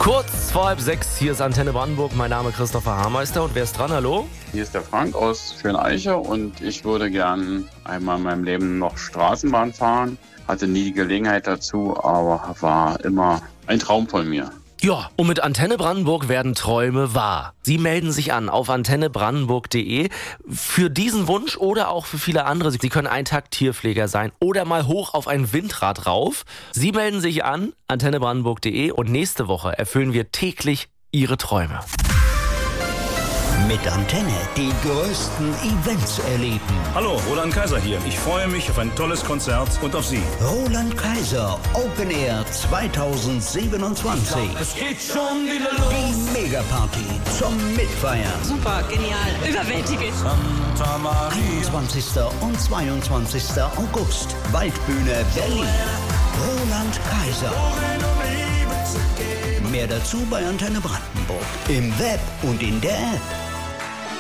Kurz vor 5:30, hier ist Antenne Brandenburg. Mein Name ist Christopher Haarmeister und wer ist dran? Hallo? Hier ist der Frank aus Schöneiche und ich würde gern einmal in meinem Leben noch Straßenbahn fahren. Hatte nie die Gelegenheit dazu, aber war immer ein Traum von mir. Ja, und mit Antenne Brandenburg werden Träume wahr. Sie melden sich an auf antennebrandenburg.de für diesen Wunsch oder auch für viele andere. Sie können einen Tag Tierpfleger sein oder mal hoch auf ein Windrad rauf. Sie melden sich an, antennebrandenburg.de, und nächste Woche erfüllen wir täglich Ihre Träume. Mit Antenne die größten Events erleben. Hallo, Roland Kaiser hier. Ich freue mich auf ein tolles Konzert und auf Sie. Roland Kaiser Open Air 2027. Es geht schon wieder los. Die Megaparty zum Mitfeiern. Super, genial, überwältigend. Santa Maria. 21. und 22. August. Waldbühne Berlin. Roland Kaiser. Mehr dazu bei Antenne Brandenburg. Im Web und in der App.